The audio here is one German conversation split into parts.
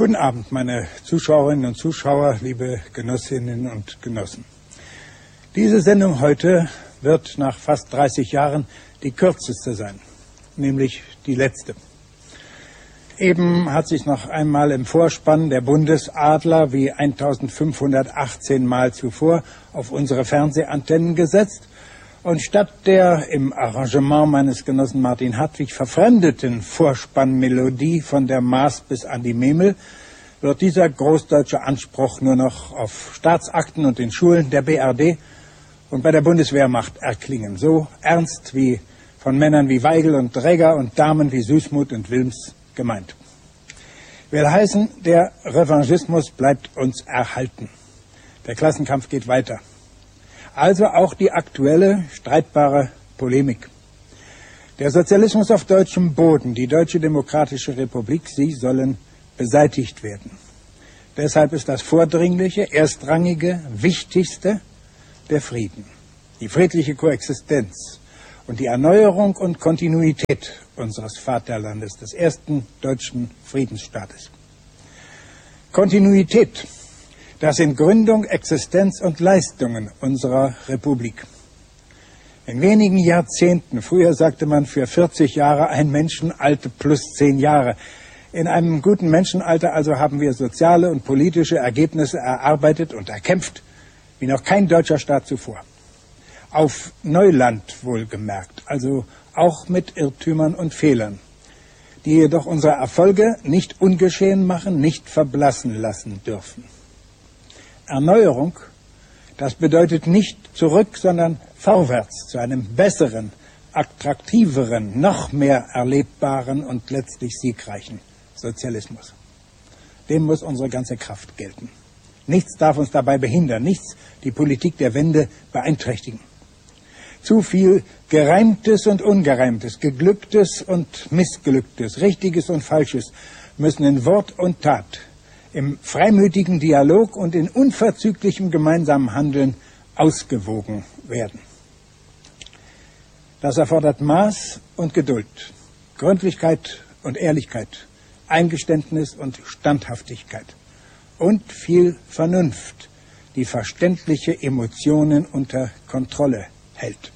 Guten Abend, meine Zuschauerinnen und Zuschauer, liebe Genossinnen und Genossen. Diese Sendung heute wird nach fast 30 Jahren die kürzeste sein, nämlich die letzte. Eben hat sich noch einmal im Vorspann der Bundesadler wie 1518 Mal zuvor auf unsere Fernsehantennen gesetzt. Und statt der im Arrangement meines Genossen Martin Hartwig verfremdeten Vorspannmelodie von der Maas bis an die Memel wird dieser großdeutsche Anspruch nur noch auf Staatsakten und den Schulen der BRD und bei der Bundeswehrmacht erklingen. So ernst wie von Männern wie Weigel und Dräger und Damen wie Süßmuth und Wilms gemeint. Will heißen, der Revanchismus bleibt uns erhalten. Der Klassenkampf geht weiter. Also auch die aktuelle, streitbare Polemik. Der Sozialismus auf deutschem Boden, die Deutsche Demokratische Republik, sie sollen beseitigt werden. Deshalb ist das Vordringliche, Erstrangige, Wichtigste der Frieden, die friedliche Koexistenz und die Erneuerung und Kontinuität unseres Vaterlandes, des ersten deutschen Friedensstaates. Kontinuität. Das sind Gründung, Existenz und Leistungen unserer Republik. In wenigen Jahrzehnten, früher sagte man für 40 Jahre ein Menschenalter plus 10 Jahre. In einem guten Menschenalter also haben wir soziale und politische Ergebnisse erarbeitet und erkämpft, wie noch kein deutscher Staat zuvor. Auf Neuland wohlgemerkt, also auch mit Irrtümern und Fehlern, die jedoch unsere Erfolge nicht ungeschehen machen, nicht verblassen lassen dürfen. Erneuerung, das bedeutet nicht zurück, sondern vorwärts zu einem besseren, attraktiveren, noch mehr erlebbaren und letztlich siegreichen Sozialismus. Dem muss unsere ganze Kraft gelten. Nichts darf uns dabei behindern, nichts die Politik der Wende beeinträchtigen. Zu viel Gereimtes und Ungereimtes, Geglücktes und Missglücktes, Richtiges und Falsches müssen in Wort und Tat, im freimütigen Dialog und in unverzüglichem gemeinsamen Handeln ausgewogen werden. Das erfordert Maß und Geduld, Gründlichkeit und Ehrlichkeit, Eingeständnis und Standhaftigkeit und viel Vernunft, die verständliche Emotionen unter Kontrolle hält.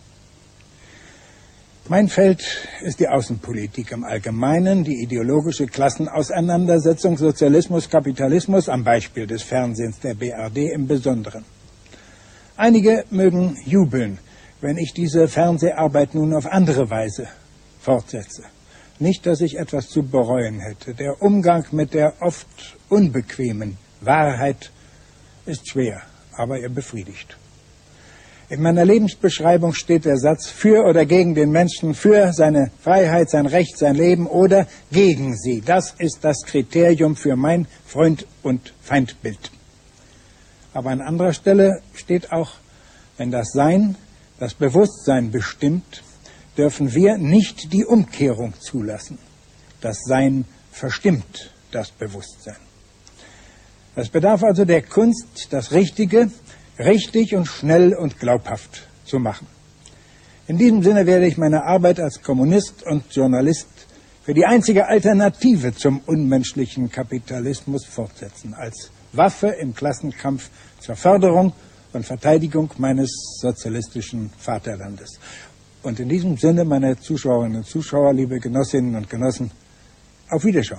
Mein Feld ist die Außenpolitik im Allgemeinen, die ideologische Klassenauseinandersetzung, Sozialismus, Kapitalismus, am Beispiel des Fernsehens der BRD im Besonderen. Einige mögen jubeln, wenn ich diese Fernseharbeit nun auf andere Weise fortsetze. Nicht, dass ich etwas zu bereuen hätte. Der Umgang mit der oft unbequemen Wahrheit ist schwer, aber er befriedigt. In meiner Lebensbeschreibung steht der Satz für oder gegen den Menschen, für seine Freiheit, sein Recht, sein Leben oder gegen sie. Das ist das Kriterium für mein Freund- und Feindbild. Aber an anderer Stelle steht auch, wenn das Sein, das Bewusstsein bestimmt, dürfen wir nicht die Umkehrung zulassen. Das Sein verstimmt das Bewusstsein. Es bedarf also der Kunst, das Richtige richtig und schnell und glaubhaft zu machen. In diesem Sinne werde ich meine Arbeit als Kommunist und Journalist für die einzige Alternative zum unmenschlichen Kapitalismus fortsetzen, als Waffe im Klassenkampf zur Förderung und Verteidigung meines sozialistischen Vaterlandes. Und in diesem Sinne, meine Zuschauerinnen und Zuschauer, liebe Genossinnen und Genossen, auf Wiederschauen.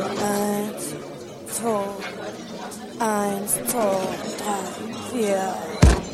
Eins, zwei, drei, vier.